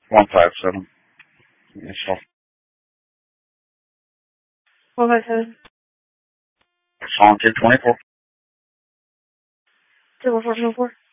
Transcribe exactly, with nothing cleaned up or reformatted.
one five seven. Yes, sir. One five seven. Song two twenty four. Zero four zero four.